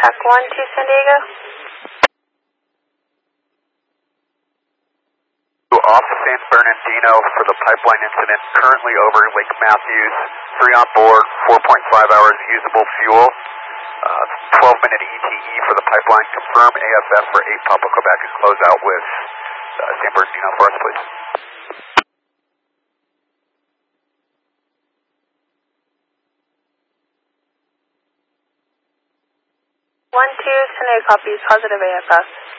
TAC 1 to San Diego. Off San Bernardino for the pipeline incident, currently over Lake Matthews, 3 on board, 4.5 hours usable fuel, 12-minute ETE for the pipeline. Confirm AFF for 8 Papa Quebec and close out with San Bernardino for us, please. San Diego copies, positive AFF.